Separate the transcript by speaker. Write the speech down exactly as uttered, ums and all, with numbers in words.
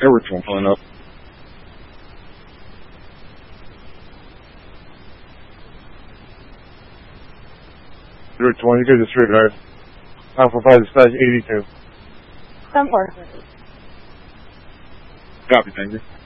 Speaker 1: Average one pulling up. Zero twenty, go to straight drive. Alpha five dispatch eighty-two.
Speaker 2: ten four.
Speaker 1: Copy, thank you.